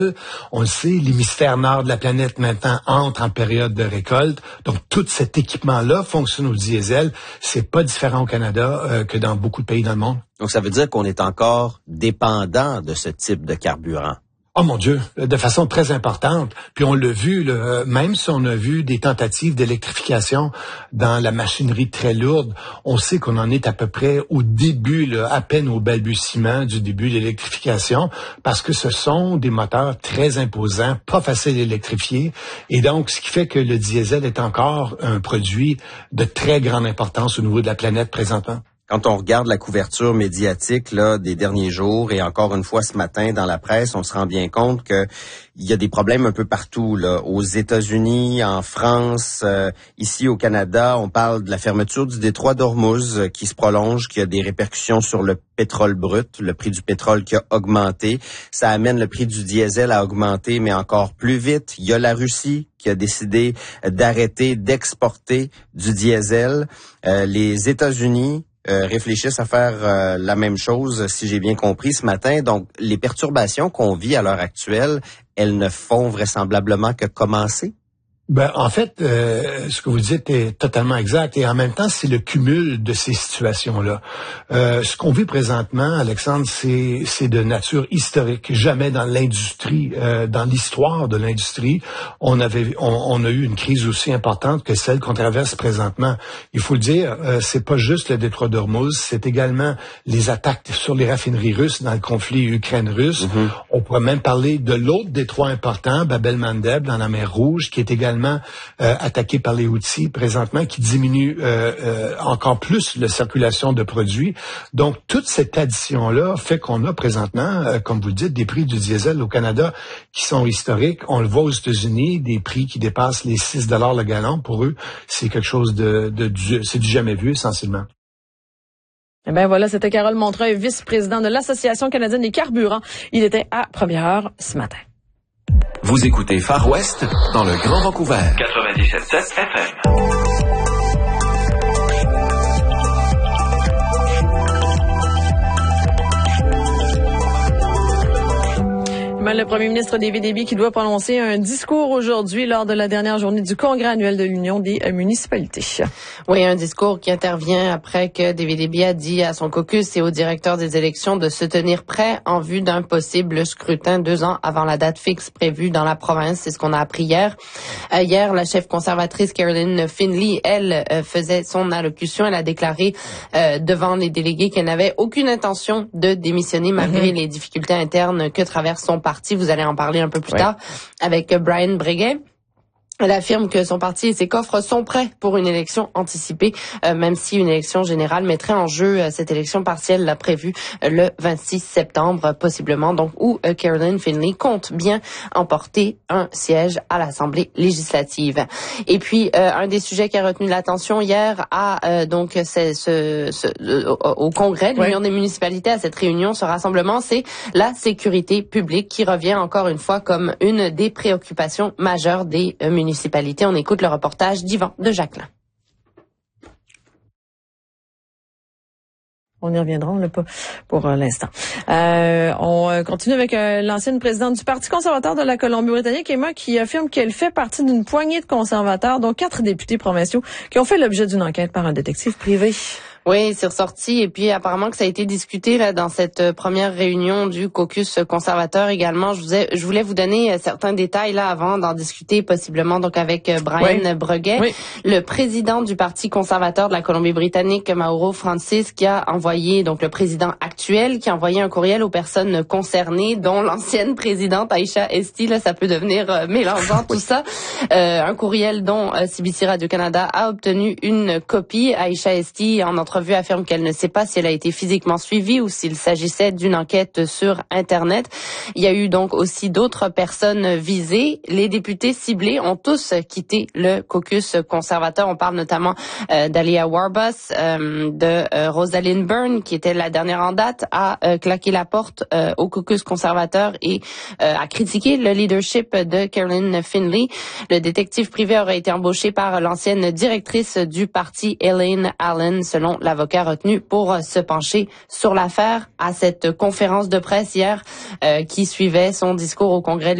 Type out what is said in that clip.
On le sait, l'hémisphère nord de la planète maintenant entre en période de récolte. Donc, tout cet équipement-là fonctionne au diesel. C'est pas différent au Canada que dans beaucoup de pays dans le monde. Donc, ça veut dire qu'on est encore dépendant de ce type de carburant. Oh mon Dieu, de façon très importante. Puis on l'a vu, même si on a vu des tentatives d'électrification dans la machinerie très lourde, on sait qu'on en est à peu près au début, à peine au balbutiement du début de l'électrification, parce que ce sont des moteurs très imposants, pas faciles à électrifier, et donc ce qui fait que le diesel est encore un produit de très grande importance au niveau de la planète présentement. Quand on regarde la couverture médiatique là des derniers jours et encore une fois ce matin dans la presse, on se rend bien compte que il y a des problèmes un peu partout là, aux États-Unis, en France, ici au Canada, on parle de la fermeture du détroit d'Ormuz qui se prolonge, qui a des répercussions sur le pétrole brut, le prix du pétrole qui a augmenté, ça amène le prix du diesel à augmenter mais encore plus vite. Il y a la Russie qui a décidé d'arrêter d'exporter du diesel, les États-Unis réfléchissent à faire la même chose, si j'ai bien compris ce matin. Donc, les perturbations qu'on vit à l'heure actuelle, elles ne font vraisemblablement que commencer? En fait, ce que vous dites est totalement exact. Et en même temps, c'est le cumul de ces situations-là. Ce qu'on vit présentement, Alexandre, c'est de nature historique. Jamais dans l'industrie, dans l'histoire de l'industrie, on a eu une crise aussi importante que celle qu'on traverse présentement. Il faut le dire, c'est pas juste le détroit d'Ormuz, c'est également les attaques sur les raffineries russes dans le conflit Ukraine-russe. Mm-hmm. On pourrait même parler de l'autre détroit important, Bab el-Mandeb, dans la mer Rouge, qui est également attaqué par les Houthis présentement, qui diminue encore plus la circulation de produits. Donc, toute cette addition-là fait qu'on a présentement, comme vous le dites, des prix du diesel au Canada qui sont historiques. On le voit aux États-Unis, des prix qui dépassent les 6 $ le gallon. Pour eux, c'est quelque chose c'est du jamais vu, essentiellement. Eh bien voilà, c'était Carole Montreuil, vice-président de l'Association canadienne des carburants. Il était à Première Heure ce matin. Vous écoutez Far West dans le Grand Vancouver. 97.7 FM. Le premier ministre David Eby qui doit prononcer un discours aujourd'hui lors de la dernière journée du Congrès annuel de l'Union des municipalités. Oui, un discours qui intervient après que David Eby a dit à son caucus et au directeur des élections de se tenir prêt en vue d'un possible scrutin 2 ans avant la date fixe prévue dans la province. C'est ce qu'on a appris hier. Hier, la chef conservatrice Caroline Finley, elle, faisait son allocution. Elle a déclaré devant les délégués qu'elle n'avait aucune intention de démissionner malgré les difficultés internes que traverse son parti. Vous allez en parler un peu plus tard avec Brian Breguet. Elle affirme que son parti et ses coffres sont prêts pour une élection anticipée, même si une élection générale mettrait en jeu cette élection partielle là, prévue le 26 septembre, possiblement, donc où Caroline Finley compte bien emporter un siège à l'Assemblée législative. Et puis, un des sujets qui a retenu l'attention hier donc au Congrès de l'Union des municipalités, à cette réunion, ce rassemblement, c'est la sécurité publique qui revient encore une fois comme une des préoccupations majeures des municipalités. On écoute le reportage d'Yvan de Jacquelin. On y reviendra, pas pour l'instant. On continue avec l'ancienne présidente du Parti conservateur de la Colombie-Britannique, Emma, qui affirme qu'elle fait partie d'une poignée de conservateurs, dont 4 députés provinciaux, qui ont fait l'objet d'une enquête par un détective privé. Oui, c'est ressorti et puis apparemment que ça a été discuté là dans cette première réunion du caucus conservateur également. Je voulais vous donner certains détails là avant d'en discuter possiblement donc avec Brian Breguet, le président du Parti conservateur de la Colombie-Britannique, Mauro Francis, qui a envoyé donc le président actuel qui a envoyé un courriel aux personnes concernées, dont l'ancienne présidente Aisha Esti. Là, ça peut devenir mélangeant tout ça. Un courriel dont CBC Radio-Canada a obtenu une copie. Aisha Esti en entrevue affirme qu'elle ne sait pas si elle a été physiquement suivie ou s'il s'agissait d'une enquête sur Internet. Il y a eu donc aussi d'autres personnes visées. Les députés ciblés ont tous quitté le caucus conservateur. On parle notamment d'Alia Warbus, de Rosalind Byrne, qui était la dernière en date, a claqué la porte au caucus conservateur et a critiqué le leadership de Caroline Finley. Le détective privé aurait été embauché par l'ancienne directrice du parti, Elaine Allen, selon l'avocat retenu pour se pencher sur l'affaire à cette conférence de presse hier qui suivait son discours au Congrès de